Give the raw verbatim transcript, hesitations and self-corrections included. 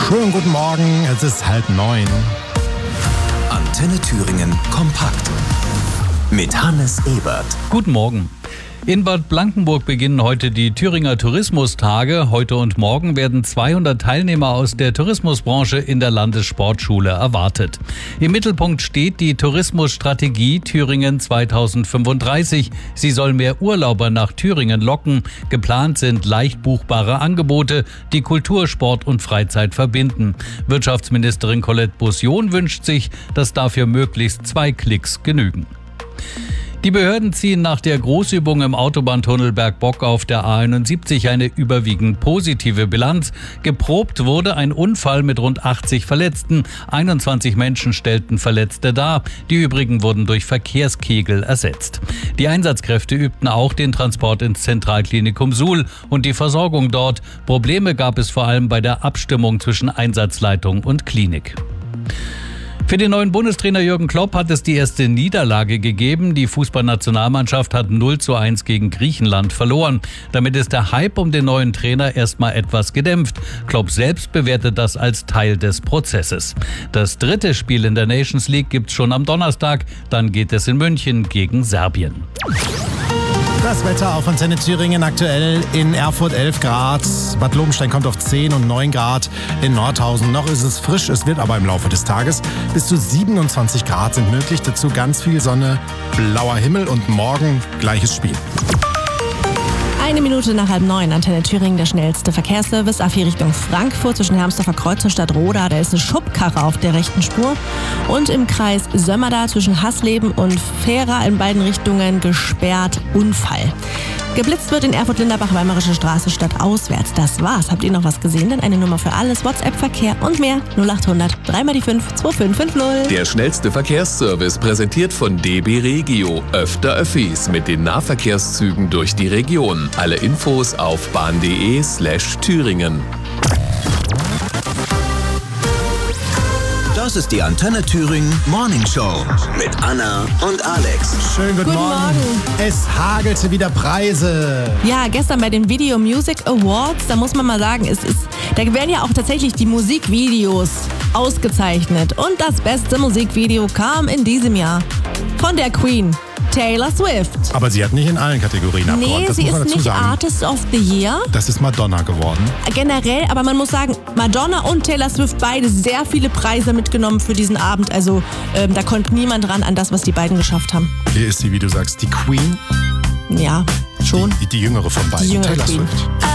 Schönen guten Morgen, es ist halb neun. Antenne Thüringen kompakt mit Hannes Ebert. Guten Morgen. In Bad Blankenburg beginnen heute die Thüringer Tourismustage. Heute und morgen werden zweihundert Teilnehmer aus der Tourismusbranche in der Landessportschule erwartet. Im Mittelpunkt steht die Tourismusstrategie Thüringen zweitausendfünfunddreißig. Sie soll mehr Urlauber nach Thüringen locken. Geplant sind leicht buchbare Angebote, die Kultur, Sport und Freizeit verbinden. Wirtschaftsministerin Colette Bossion wünscht sich, dass dafür möglichst zwei Klicks genügen. Die Behörden ziehen nach der Großübung im Autobahntunnel Bergbock auf der A einundsiebzig eine überwiegend positive Bilanz. Geprobt wurde ein Unfall mit rund achtzig Verletzten. einundzwanzig Menschen stellten Verletzte dar. Die übrigen wurden durch Verkehrskegel ersetzt. Die Einsatzkräfte übten auch den Transport ins Zentralklinikum Suhl und die Versorgung dort. Probleme gab es vor allem bei der Abstimmung zwischen Einsatzleitung und Klinik. Für den neuen Bundestrainer Jürgen Klopp hat es die erste Niederlage gegeben. Die Fußballnationalmannschaft hat null zu eins gegen Griechenland verloren. Damit ist der Hype um den neuen Trainer erstmal etwas gedämpft. Klopp selbst bewertet das als Teil des Prozesses. Das dritte Spiel in der Nations League gibt's schon am Donnerstag. Dann geht es in München gegen Serbien. Das Wetter auf Antenne Thüringen aktuell in Erfurt elf Grad, Bad Lobenstein kommt auf zehn und neun Grad in Nordhausen. Noch ist es frisch, es wird aber im Laufe des Tages bis zu siebenundzwanzig Grad sind möglich. Dazu ganz viel Sonne, blauer Himmel und morgen gleiches Spiel. Eine Minute nach halb neun, Antenne Thüringen, der schnellste Verkehrsservice. A vier Richtung Frankfurt zwischen Hermsdorfer Kreuz und Stadtroda. Da ist eine Schubkarre auf der rechten Spur. Und im Kreis Sömmerda zwischen Hasleben und Fehra in beiden Richtungen gesperrt. Unfall. Geblitzt wird in Erfurt-Linderbach, Weimarische Straße stadtauswärts. Das war's. Habt ihr noch was gesehen? Dann eine Nummer für alles, WhatsApp-Verkehr und mehr. null acht hundert drei mal die fünf zwei fünf fünf null. Der schnellste Verkehrsservice präsentiert von D B Regio. Öfter Öffis mit den Nahverkehrszügen durch die Region. Alle Infos auf bahn.de slash Thüringen. Das ist die Antenne Thüringen Morning Show mit Anna und Alex. Schönen guten, Guten Morgen. Morgen. Es hagelte wieder Preise. Ja, gestern bei den Video Music Awards, da muss man mal sagen, es ist, da werden ja auch tatsächlich die Musikvideos ausgezeichnet. Und das beste Musikvideo kam in diesem Jahr von der Queen, Taylor Swift. Aber sie hat nicht in allen Kategorien abgeräumt. Nee, das sie muss man ist dazu nicht sagen. Artist of the Year. Das ist Madonna geworden. Generell, aber man muss sagen, Madonna und Taylor Swift beide sehr viele Preise mitgenommen für diesen Abend. Also ähm, da konnte niemand ran an das, was die beiden geschafft haben. Hier ist sie, wie du sagst, die Queen. Ja, schon. Die, die jüngere von beiden, Die jüngere Taylor Queen. Swift.